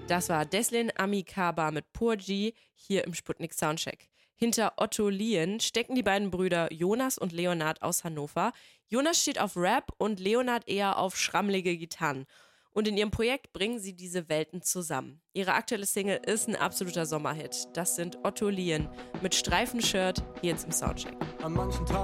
Das war Deslin Amikaba mit Purji hier im Sputnik Soundcheck. Hinter Otto Lien stecken die beiden Brüder Jonas und Leonard aus Hannover. Jonas steht auf Rap und Leonard eher auf schrammelige Gitarren. Und in ihrem Projekt bringen sie diese Welten zusammen. Ihre aktuelle Single ist ein absoluter Sommerhit. Das sind Otto Lien mit Streifenshirt hier jetzt im Soundcheck. An manchen Tagen